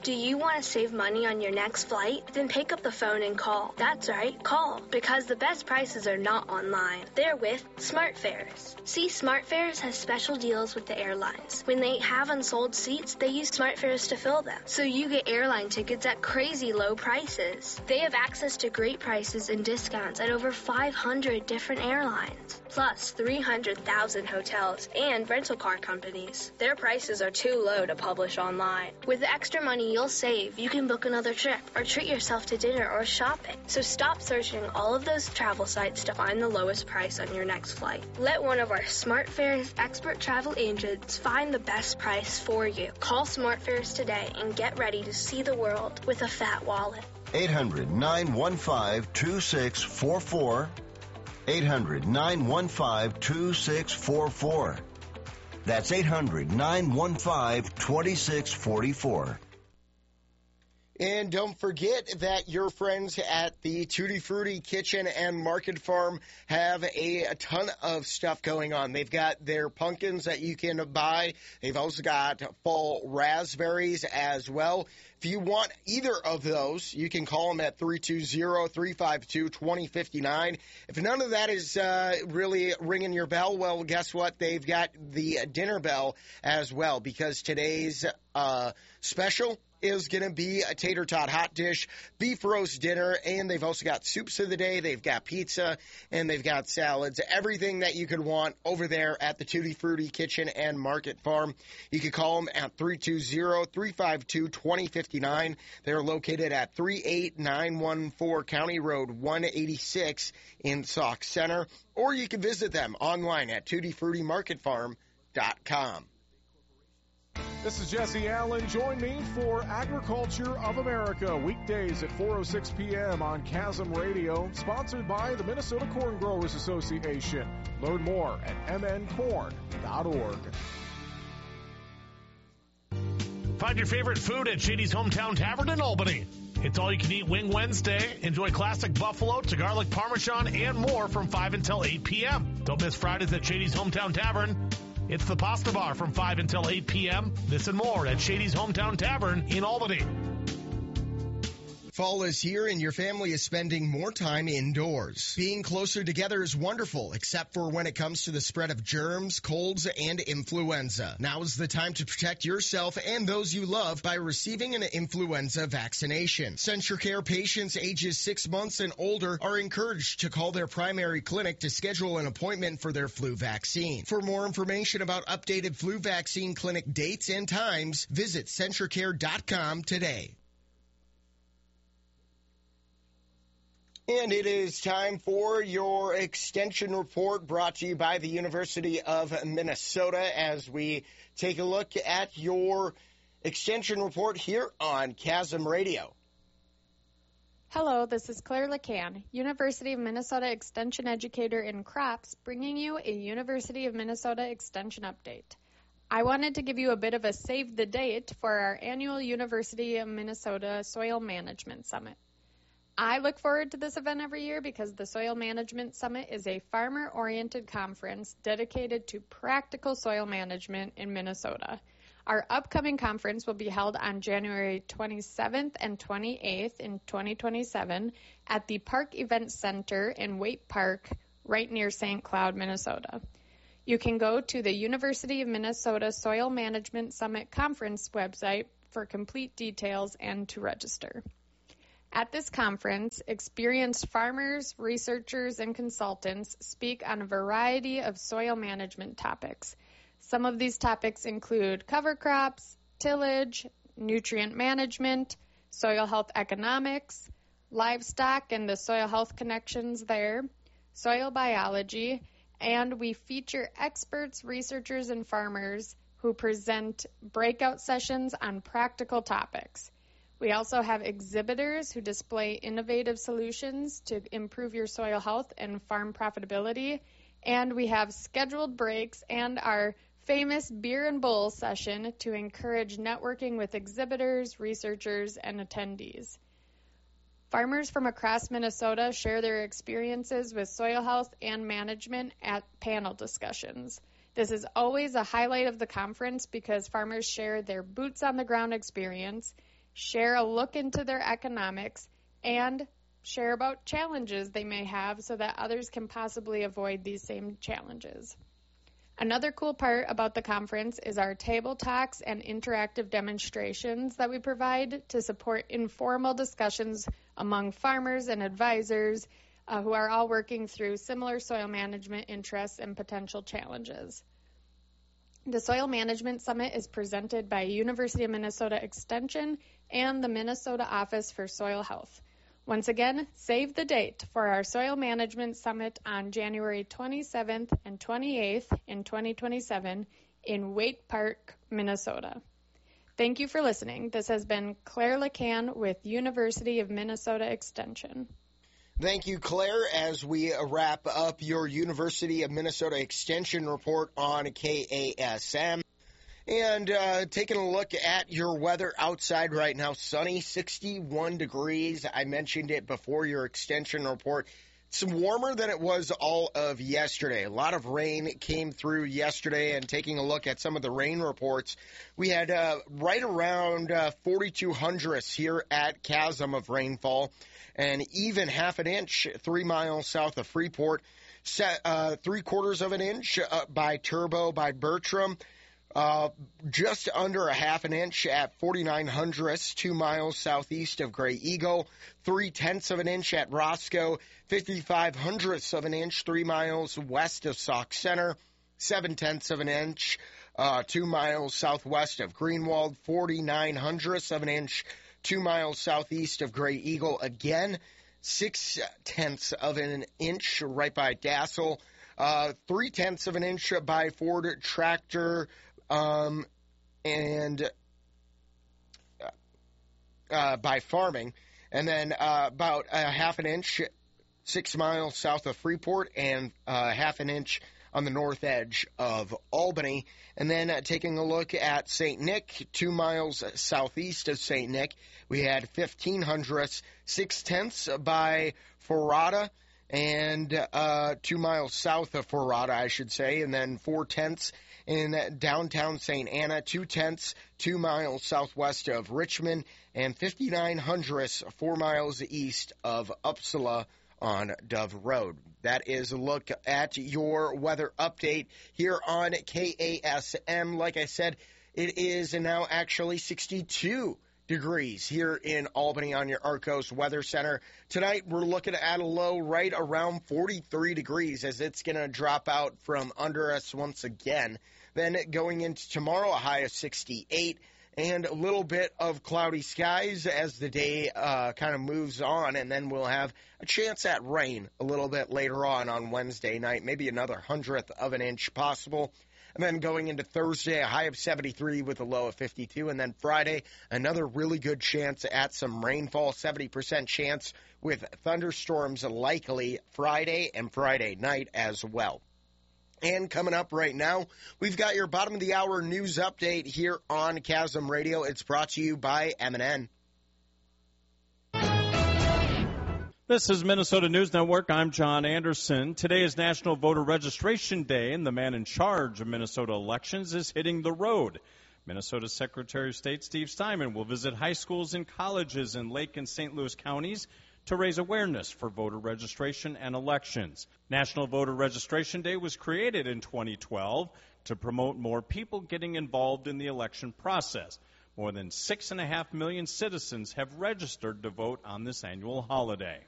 Do you want to save money on your next flight? Then pick up the phone and call. That's right, call. Because the best prices are not online. They're with SmartFares. See, SmartFares has special deals with the airlines. When they have unsold seats, they use SmartFares to fill them. So you get airline tickets at crazy low prices. They have access to great prices and discounts at over 500 different airlines. Plus 300,000 hotels and rental car companies. Their prices are too low to publish online. With the extra money you'll save, you can book another trip or treat yourself to dinner or shopping. So stop searching all of those travel sites to find the lowest price on your next flight. Let one of our SmartFares expert travel agents find the best price for you. Call SmartFares today and get ready to see the world with a fat wallet. 800-915-2644. 800-915-2644. That's 800-915-2644. And don't forget that your friends at the Tutti Frutti Kitchen and Market Farm have a ton of stuff going on. They've got their pumpkins that you can buy. They've also got fall raspberries as well. If you want either of those, you can call them at 320-352-2059. If none of that is really ringing your bell, well, guess what? They've got the dinner bell as well, because today's special is going to be a tater tot hot dish, beef roast dinner, and they've also got soups of the day. They've got pizza, and they've got salads, everything that you could want over there at the Tutti Frutti Kitchen and Market Farm. You can call them at 320-352-2059. They're located at 38914 County Road 186 in Sauk Center, or you can visit them online at TuttiFruttiMarketFarm.com. This is Jesse Allen. Join me for Agriculture of America, weekdays at 4:06 p.m. on Chasm Radio, sponsored by the Minnesota Corn Growers Association. Learn more at mncorn.org. Find your favorite food at Shady's Hometown Tavern in Albany. It's all-you-can-eat Wing Wednesday. Enjoy classic buffalo to garlic parmesan and more from 5 until 8 p.m. Don't miss Fridays at Shady's Hometown Tavern. It's the Pasta Bar from 5 until 8 p.m. This and more at Shady's Hometown Tavern in Albany. Fall is here and your family is spending more time indoors. Being closer together is wonderful, except for when it comes to the spread of germs, colds, and influenza. Now is the time to protect yourself and those you love by receiving an influenza vaccination. CentraCare patients ages 6 months and older are encouraged to call their primary clinic to schedule an appointment for their flu vaccine. For more information about updated flu vaccine clinic dates and times, visit CentraCare.com today. And it is time for your extension report brought to you by the University of Minnesota as we take a look at your extension report here on Chasm Radio. Hello, this is Claire LeCan, University of Minnesota Extension Educator in Crops, bringing you a University of Minnesota Extension update. I wanted to give you a bit of a save the date for our annual University of Minnesota Soil Management Summit. I look forward to this event every year because the Soil Management Summit is a farmer-oriented conference dedicated to practical soil management in Minnesota. Our upcoming conference will be held on January 27th and 28th in 2027 at the Park Event Center in Waite Park, right near St. Cloud, Minnesota. You can go to the University of Minnesota Soil Management Summit Conference website for complete details and to register. At this conference, experienced farmers, researchers, and consultants speak on a variety of soil management topics. Some of these topics include cover crops, tillage, nutrient management, soil health economics, livestock and the soil health connections there, soil biology, and we feature experts, researchers, and farmers who present breakout sessions on practical topics. We also have exhibitors who display innovative solutions to improve your soil health and farm profitability. And we have scheduled breaks and our famous Beer and Bowl session to encourage networking with exhibitors, researchers, and attendees. Farmers from across Minnesota share their experiences with soil health and management at panel discussions. This is always a highlight of the conference because farmers share their boots-on-the-ground experience, share a look into their economics, and share about challenges they may have so that others can possibly avoid these same challenges. Another cool part about the conference is our table talks and interactive demonstrations that we provide to support informal discussions among farmers and advisors who are all working through similar soil management interests and potential challenges. The Soil Management Summit is presented by University of Minnesota Extension and the Minnesota Office for Soil Health. Once again, save the date for our Soil Management Summit on January 27th and 28th in 2027 in Waite Park, Minnesota. Thank you for listening. This has been Claire LeCan with University of Minnesota Extension. Thank you, Claire, as we wrap up your University of Minnesota Extension report on KASM. And taking a look at your weather outside right now, sunny, 61 degrees. I mentioned it before your extension report. It's warmer than it was all of yesterday. A lot of rain came through yesterday, and taking a look at some of the rain reports, we had right around 4,200 here at Chasm of rainfall, and even half an inch 3 miles south of Freeport, 3/4 of an inch by Turbo by Bertram. Just under a half an inch at 4,900, 2 miles southeast of Gray Eagle, 3/10 of an inch at Roscoe, 5,500 of an inch, 3 miles west of Sauk Center, 7/10 of an inch, 2 miles southwest of Greenwald, 4,900 of an inch, 2 miles southeast of Gray Eagle again, 6/10 of an inch right by Dassel, 3/10 of an inch by Ford Tractor, and by Farming, and then about a half an inch 6 miles south of Freeport, and half an inch on the north edge of Albany. And then taking a look at St. Nick, 2 miles southeast of St. Nick, we had 1,500, 6/10 by Ferrata, and 2 miles south of Ferrata, I should say, and then 4/10 in downtown St. Anna, 2/10, 2 miles southwest of Richmond, and 5,900, 4 miles east of Uppsala on Dove Road. That is a look at your weather update here on KASM. Like I said, it is now actually 62 degrees here in Albany on your Arcos Weather Center. Tonight, we're looking at a low right around 43 degrees as it's going to drop out from under us once again. Then going into tomorrow, a high of 68 and a little bit of cloudy skies as the day kind of moves on. And then we'll have a chance at rain a little bit later on Wednesday night, maybe another 1/100 of an inch possible. And then going into Thursday, a high of 73 with a low of 52. And then Friday, another really good chance at some rainfall, 70% chance with thunderstorms likely Friday and Friday night as well. And coming up right now, we've got your bottom of the hour news update here on Chasm Radio. It's brought to you by M&N. This is Minnesota News Network. I'm John Anderson. Today is National Voter Registration Day, and the man in charge of Minnesota elections is hitting the road. Minnesota Secretary of State Steve Steinman will visit high schools and colleges in Lake and St. Louis counties to raise awareness for voter registration and elections. National Voter Registration Day was created in 2012 to promote more people getting involved in the election process. More than 6.5 million citizens have registered to vote on this annual holiday.